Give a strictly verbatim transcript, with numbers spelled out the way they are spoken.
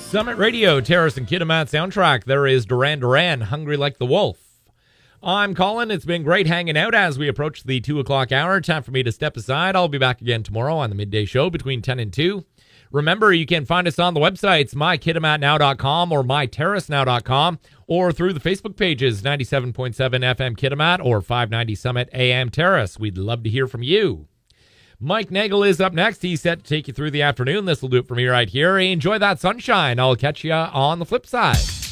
Summit Radio, Terrace and Kitimat soundtrack. There is Duran Duran, Hungry Like the Wolf. I'm Colin. It's been great hanging out as we approach the two o'clock hour. Time for me to step aside. I'll be back again tomorrow on the midday show between ten and two. Remember, you can find us on the websites, my kitimat now dot com or my terrace now dot com, or through the Facebook pages, ninety-seven point seven F M Kitimat or five ninety Summit A M Terrace. We'd love to hear from you. Mike Nagel is up next. He's set to take you through the afternoon. This will do it for me right here. Enjoy that sunshine. I'll catch you on the flip side.